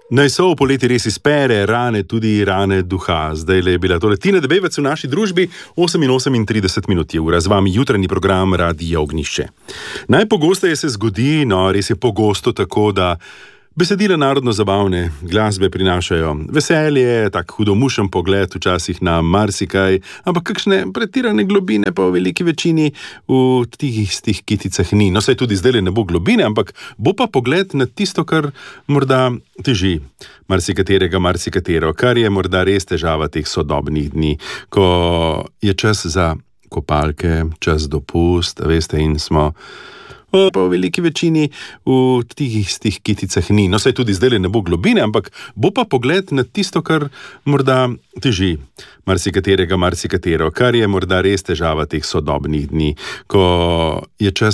Naj so v poleti res izpere rane, tudi rane duha. Zdaj je bila tole Tina Debevec v naši družbi, 8:38 je ura, z vami jutranji program Radia Ognjišče. Najpogosteje se zgodi, res je pogosto tako, da besedila narodno-zabavne glasbe prinašajo veselje, tak hudomušen pogled včasih na marsikaj, ampak kakšne pretirane globine pa v veliki večini v tistih kiticah ni. No, saj tudi zdaj ne bo globine, ampak bo pa pogled na tisto, kar morda teži marsikatero, kar je morda res težava teh sodobnih dni, ko je čas za kopalke, čas dopust, veste, in smo pa v veliki večini v tistih kiticah ni. No, saj tudi zdaj ne bo globine, ampak bo pa pogled na tisto, kar morda teži marsikatero, kar je morda res težava teh sodobnih dni, ko je čas